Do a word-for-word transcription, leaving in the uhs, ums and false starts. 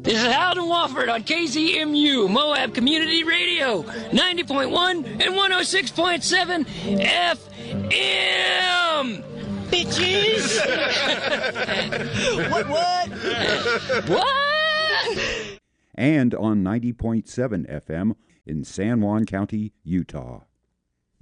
This is Howden Wofford on K Z M U, Moab Community Radio, ninety point one and one oh six point seven F M. Bitches! What, what? What? And on ninety point seven F M in San Juan County, Utah.